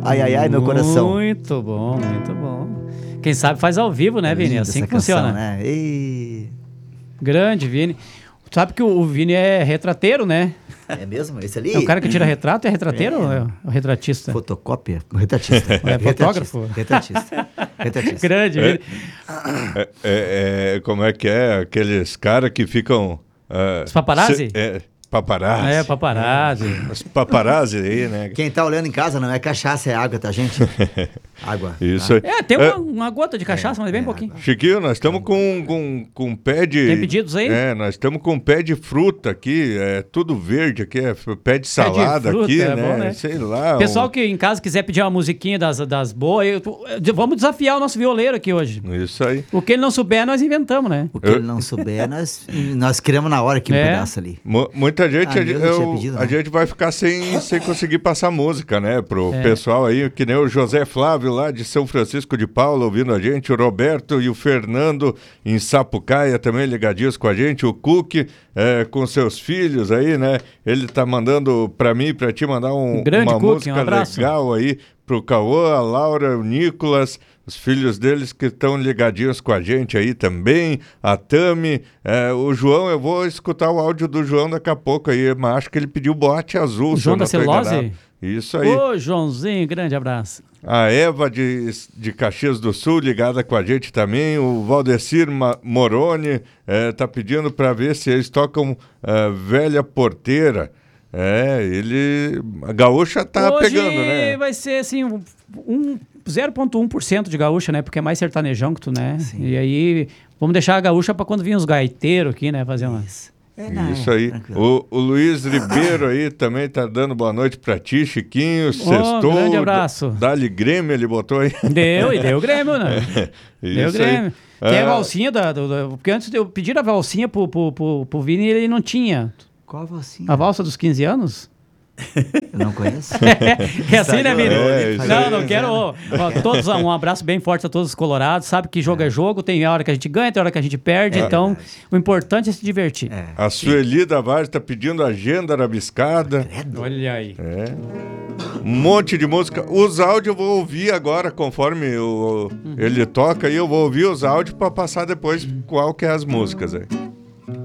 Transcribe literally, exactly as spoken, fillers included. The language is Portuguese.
Ai, ai, ai, meu coração. Muito bom, muito bom. Quem sabe faz ao vivo, né, Vini? Assim que canção, funciona. Né? E... Grande, Vini. Sabe que o, o Vini é retrateiro, né? É mesmo? Esse ali? É o cara que tira retrato, é retrateiro É. ou é o retratista? Fotocópia? Retratista. É fotógrafo? Retratista. Retratista. Grande, Vini. É, é, é, como é que é? Aqueles caras que ficam... Uh, Os paparazzi? Se, é, paparazzi. É, paparazzi. Os paparazzi aí, né? Quem tá olhando em casa não é cachaça, é água, tá, gente? Água. Isso tá? aí. É, tem uma, uma gota de cachaça, mas bem é, pouquinho. Chiquinho, nós estamos com, com, com um pé de... Tem pedidos aí? É, nós estamos com um pé de fruta aqui, é tudo verde aqui, é pé de salada fruta, aqui, é né? bom, né? Sei lá. Pessoal um... que em casa quiser pedir uma musiquinha das, das boas, eu- eu- vamos desafiar o nosso violeiro aqui hoje. Isso aí. O que ele não souber, nós inventamos, né? O que ele não souber, nós, nós criamos na hora aqui um É. pedaço ali. Mu- Muita gente, Ah, a, eu eu- não tinha pedido, a não. gente vai ficar sem, sem conseguir passar música, né? Pro É. pessoal aí, que nem o José Flávio lá de São Francisco de Paula ouvindo a gente, o Roberto e o Fernando em Sapucaia também ligadinhos com a gente, o Cook é, com seus filhos aí, né? Ele tá mandando pra mim, pra ti, mandar um, Grande uma Cook, um música abraço. legal aí pro Cauã, a Laura, o Nicolas, os filhos deles que estão ligadinhos com a gente aí também, a Tami, é, o João, eu vou escutar o áudio do João daqui a pouco aí, mas acho que ele pediu bote azul. O se João eu não da tô Celulose? enganado. Isso aí. Ô, Joãozinho, grande abraço. A Eva de, de Caxias do Sul ligada com a gente também, o Valdecir Ma- Moroni é, tá pedindo para ver se eles tocam é, Velha Porteira. É, ele... A gaúcha tá Hoje pegando, né? vai ser assim, um, um zero vírgula um por cento de gaúcha, né? Porque é mais sertanejão que tu, né? Sim. E aí, vamos deixar a gaúcha pra quando vir os gaiteiros aqui, né? Fazer uma... É, não, Isso é, aí. tranquilo. O, o Luiz Ribeiro aí também tá dando boa noite pra ti, Chiquinho. Sextou. grande abraço. Dá-lhe Grêmio, ele botou aí. Deu, e deu o Grêmio, né? Deu o Isso Grêmio. aí. Tem a Ah, valsinha da, do, do- porque antes eu pedir a valsinha pro, pro, pro, pro Vini e ele não tinha. Qual a valsinha? A valsa dos quinze anos? Eu não conheço. É assim, né, Vini? É, isso não, aí. não quero. ó, ó, todos, um abraço bem forte a todos os colorados. Sabe que jogo é, jogo, tem hora que a gente ganha, tem hora que a gente perde. É então, verdade. o importante é se divertir. É. A Sueli da Vaz tá pedindo agenda arabiscada. Credo. Olha aí. É. Um monte de música. Os áudios eu vou ouvir agora, conforme o, ele toca, e eu vou ouvir os áudios para passar depois qual que é as músicas aí.